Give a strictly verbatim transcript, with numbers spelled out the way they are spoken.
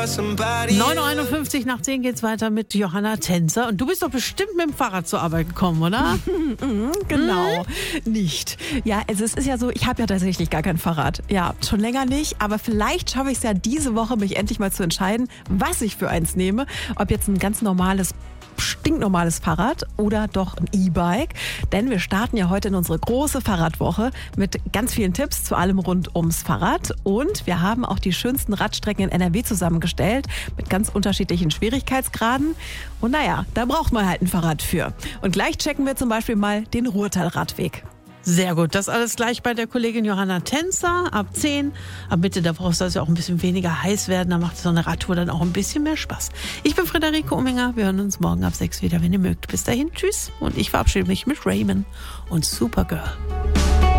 neun Uhr einundfünfzig nach zehn geht's weiter mit Johanna Tänzer. Und du bist doch bestimmt mit dem Fahrrad zur Arbeit gekommen, oder? Genau, nicht. Ja, also es ist ja so, ich habe ja tatsächlich gar kein Fahrrad. Ja, schon länger nicht, aber vielleicht schaffe ich es ja diese Woche, mich endlich mal zu entscheiden, was ich für eins nehme. Ob jetzt ein ganz normales stinknormales Fahrrad oder doch ein E-Bike. Denn wir starten ja heute in unsere große Fahrradwoche mit ganz vielen Tipps zu allem rund ums Fahrrad. Und wir haben auch die schönsten Radstrecken in N R W zusammengestellt mit ganz unterschiedlichen Schwierigkeitsgraden. Und naja, da braucht man halt ein Fahrrad für. Und gleich checken wir zum Beispiel mal den Ruhrtal-Radweg. Sehr gut, das alles gleich bei der Kollegin Johanna Tänzer ab zehn. Ab Mitte der Woche soll es ja auch ein bisschen weniger heiß werden, da macht so eine Radtour dann auch ein bisschen mehr Spaß. Ich bin Friederike Umminger, wir hören uns morgen ab sechs wieder, wenn ihr mögt. Bis dahin, tschüss und ich verabschiede mich mit Raymond und Supergirl.